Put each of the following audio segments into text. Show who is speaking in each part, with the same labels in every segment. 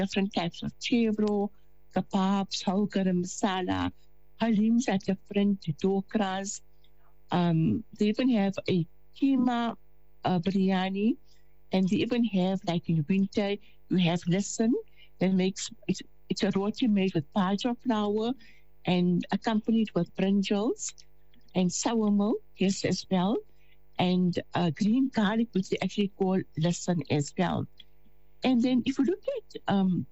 Speaker 1: different types of chevro, kebabs, whole garam masala, halims are different, dokras. They even have a keema biryani, and they even have, like in winter, you have lesson that makes it's a roti made with bajra flour and accompanied with brinjals and sour milk, yes, as well, and green garlic, which they actually call lesson as well. And then if you look at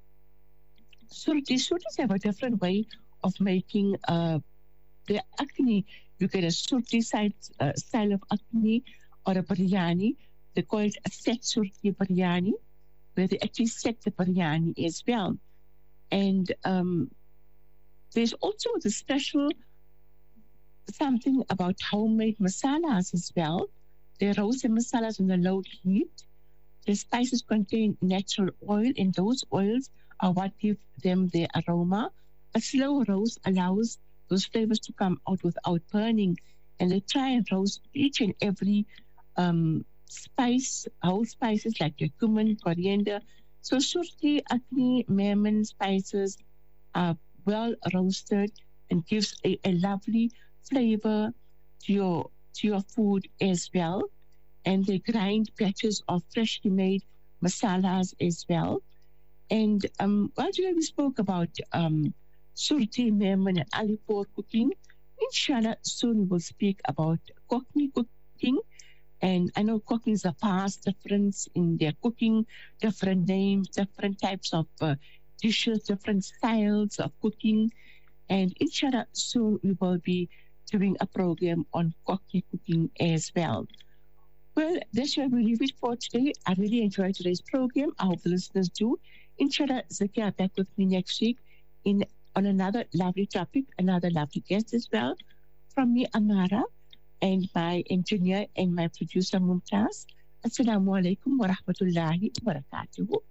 Speaker 1: surtis have a different way of making their akni. You get a surti style of akni or a biryani. They call it a set surti biryani, where they actually set the biryani as well. And there's also the special something about homemade masalas as well. They roast the masalas on a low heat. The spices contain natural oil, and those oils are what give them their aroma. A slow roast allows those flavors to come out without burning, and they try and roast each and every spice, whole spices like your cumin, coriander. So surti, akni, mehman spices are well roasted and gives a lovely flavor to your food as well. And they grind batches of freshly made masalas as well. And while we spoke about surti, mehman, and alipur cooking, inshallah soon we'll speak about Cockney cooking. And I know Cockney is a vast difference in their cooking, different names, different types of dishes, different styles of cooking. And inshallah soon we will be doing a program on Cockney cooking as well. Well, that's where we leave it for today. I really enjoyed today's program. I hope the listeners do. Inshallah, Zakia back with me next week on another lovely topic, another lovely guest as well. From me, Amara, and my engineer and my producer, Mumtaz. Assalamu alaikum wa rahmatullahi wa barakatuhu.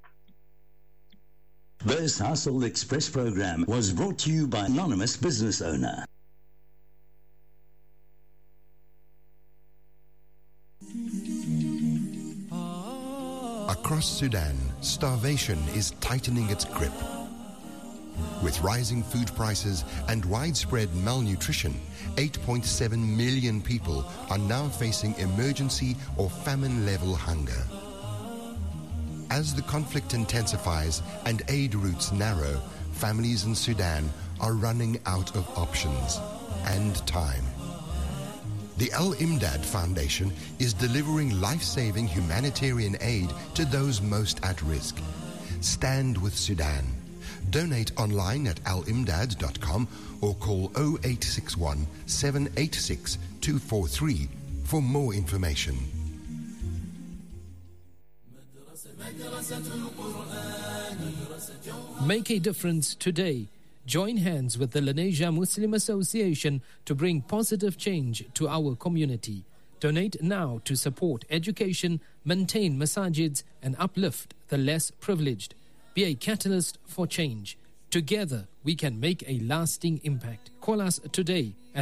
Speaker 2: This Hustle Express program was brought to you by Anonymous Business Owner.
Speaker 3: Across Sudan, starvation is tightening its grip. With rising food prices and widespread malnutrition, 8.7 million people are now facing emergency or famine-level hunger. As the conflict intensifies and aid routes narrow, families in Sudan are running out of options and time. The Al-Imdad Foundation is delivering life-saving humanitarian aid to those most at risk. Stand with Sudan. Donate online at alimdad.com or call 0861 786 243 for more information.
Speaker 4: Make a difference today. Join hands with the Lenasia Muslim Association to bring positive change to our community. Donate now to support education, maintain masajids, and uplift the less privileged. Be a catalyst for change. Together, we can make a lasting impact. Call us today at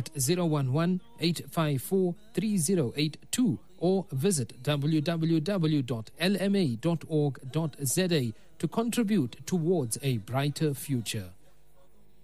Speaker 4: 011-854-3082 or visit www.lma.org.za to contribute towards a brighter future.